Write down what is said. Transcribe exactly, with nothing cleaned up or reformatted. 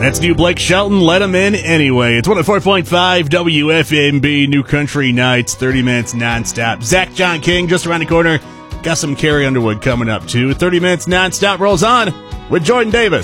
That's new Blake Shelton. Let him in anyway. It's one oh four point five W F M B, New Country Nights, thirty minutes nonstop. Zach John King just around the corner. Got some Carrie Underwood coming up, too. thirty minutes nonstop rolls on with Jordan Davis.